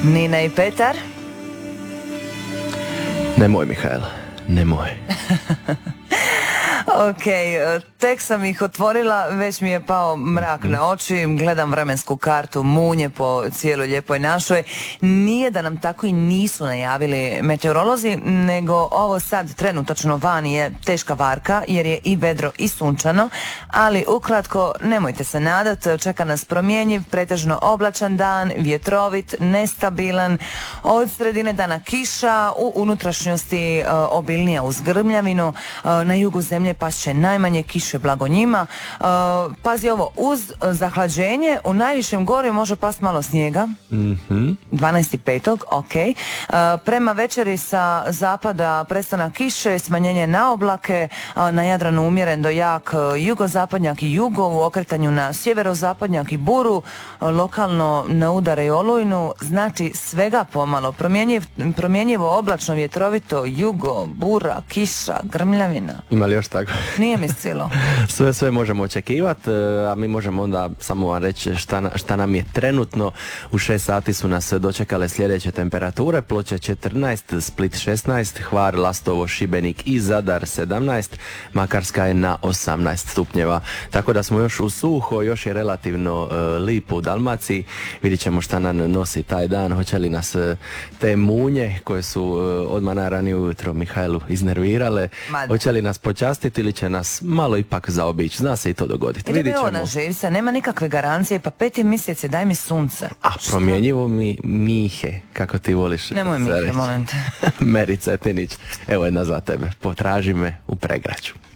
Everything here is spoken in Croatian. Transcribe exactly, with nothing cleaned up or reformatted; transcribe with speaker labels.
Speaker 1: Nina i Petar?
Speaker 2: Nemoj, Mihajla, nemoj.
Speaker 1: Ok, tek sam ih otvorila, već mi je pao mrak na oči, gledam vremensku kartu munje po cijeloj lijepoj našoj. Nije da nam tako i nisu najavili meteorolozi, nego ovo sad trenutačno vani je teška varka jer je i vedro i sunčano, ali ukratko nemojte se nadat, čeka nas promjenjiv, pretežno oblačan dan, vjetrovit, nestabilan, od sredine dana kiša, u unutrašnjosti uh, obilnija uz grmljavinu, uh, na jugu zemlje pa će najmanje kiše, blago njima. Uh, pazi ovo, uz zahlađenje u najvišem gorju može past malo snijega.
Speaker 2: Mm-hmm.
Speaker 1: dvanaesti petog ok. Uh, prema večeri sa zapada prestanak kiše, smanjenje na oblake, uh, na Jadranu umjeren do jak uh, jugozapadnjak i jugo, u okretanju na sjeverozapadnjak i buru, uh, lokalno na udare i olujnu, znači svega pomalo. Promjenjiv, promjenjivo oblačno, vjetrovito, jugo, bura, kiša, grmljavina.
Speaker 2: Ima li još tako?
Speaker 1: Nije mi stilo.
Speaker 2: Sve, sve možemo očekivati, a mi možemo onda samo vam reći šta, šta nam je trenutno. U šest sati su nas dočekale sljedeće temperature: Ploče četrnaest, Split šesnaest, Hvar, Lastovo, Šibenik i Zadar sedamnaest, Makarska je na osamnaest stupnjeva. Tako da smo još u suho, još je relativno uh, lipo u Dalmaciji. Vidjet ćemo šta nam nosi taj dan, hoće li nas uh, te munje koje su uh, odmah na ranije ujutro Mihajlu iznervirale,
Speaker 1: Mada.
Speaker 2: Hoće li nas počastiti ili će nas malo ipak zaobići? Zna se i to dogoditi.
Speaker 1: Vidjet ćemo. Na živce, nema nikakve garancije, pa peti mjesec je, daj mi sunce.
Speaker 2: A promjenjivo mi Mihe, kako ti voliš.
Speaker 1: Nemoj Mihe, molim te.
Speaker 2: Meri Cetinić, evo jedna za tebe. Potraži me u Pregraću.